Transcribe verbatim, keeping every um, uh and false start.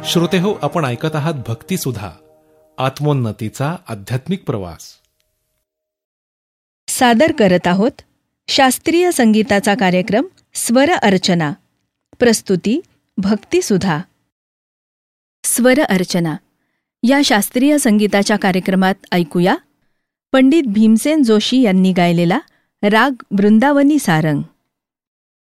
श्रोतेहो, आपण ऐकत आहात भक्तिसुधा, आत्मोन्नतीचा आध्यात्मिक प्रवास. सादर करत आहोत शास्त्रीय संगीताचा कार्यक्रम स्वर अर्चना. प्रस्तुती भक्तिसुधा. स्वर अर्चना या शास्त्रीय संगीताच्या कार्यक्रमात ऐकूया पंडित भीमसेन जोशी यांनी गायलेला राग वृंदावनी सारंग.